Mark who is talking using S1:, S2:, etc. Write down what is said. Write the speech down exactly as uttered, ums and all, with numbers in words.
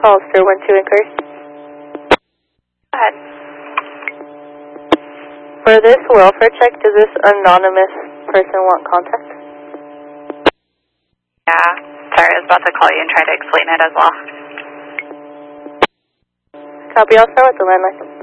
S1: Hollister, one two inquiry.
S2: Go ahead.
S1: For this welfare check, does this anonymous person want contact?
S2: Yeah, sorry, I was about to call you and try to explain it as well.
S1: Copy, I'll start with the landline.